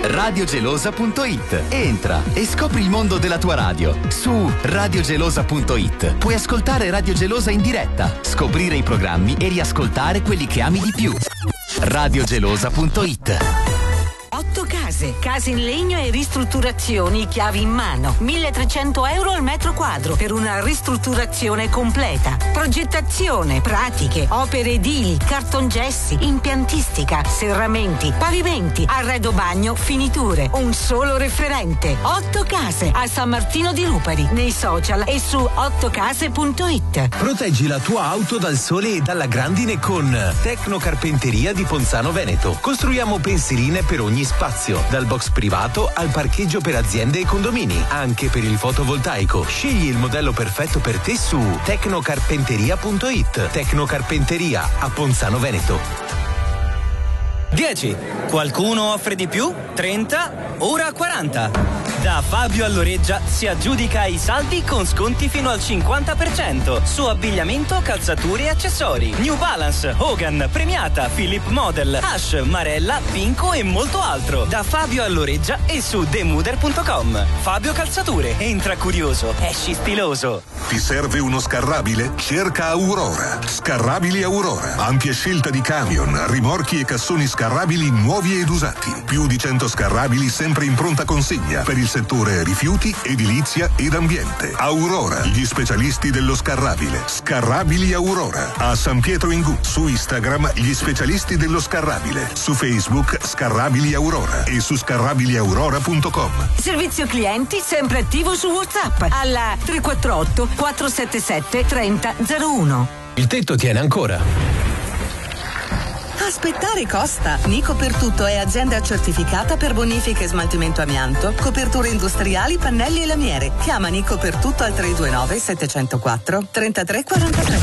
radiogelosa.it. Entra e scopri il mondo della tua radio. Su radiogelosa.it puoi ascoltare Radio Gelosa in diretta, scoprire i programmi e riascoltare quelli che ami di più. radiogelosa.it. 8 case in legno e ristrutturazioni chiavi in mano. 1.300 euro al metro quadro per una ristrutturazione completa. Progettazione, pratiche, opere edili, cartongessi, impiantistica, serramenti, pavimenti, arredo bagno, finiture. Un solo referente. 8 case a San Martino di Lupari, nei social e su 8case.it. Proteggi la tua auto dal sole e dalla grandine con Tecnocarpenteria di Ponzano Veneto. Costruiamo pensiline per ogni spazio, dal box privato al parcheggio per aziende e condomini, anche per il fotovoltaico. Scegli il modello perfetto per te su tecnocarpenteria.it. Tecnocarpenteria a Ponzano Veneto. 10. Qualcuno offre di più? 30? Ora 40. Da Fabio Alloreggia si aggiudica i saldi con sconti fino al 50% su abbigliamento, calzature e accessori. New Balance, Hogan, Premiata, Philip Model, Ash, Marella, Pinco e molto altro. Da Fabio Alloreggia e su demuder.com. Fabio Calzature, entra curioso, esci stiloso. Ti serve uno scarrabile? Cerca Aurora. Scarrabili Aurora. Ampia scelta di camion, rimorchi e cassoni scarrabili nuovi ed usati. Più di 100 scarrabili sempre in pronta consegna per il settore rifiuti, edilizia ed ambiente. Aurora, gli specialisti dello scarrabile. Scarrabili Aurora. A San Pietro in Gu. Su Instagram gli specialisti dello scarrabile. Su Facebook Scarrabili Aurora e su scarrabiliaurora.com. Servizio clienti sempre attivo su WhatsApp alla 348 477 3001. Il tetto tiene ancora. Aspettare costa. Nico per tutto è azienda certificata per bonifica e smaltimento amianto, coperture industriali, pannelli e lamiere. Chiama Nico per tutto al 329 704 3343.